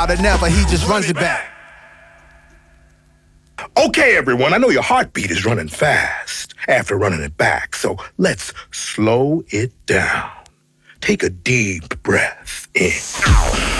than ever, he just runs it back. Okay, everyone, I know your heartbeat is running fast after running it back, so let's slow it down. Take a deep breath in.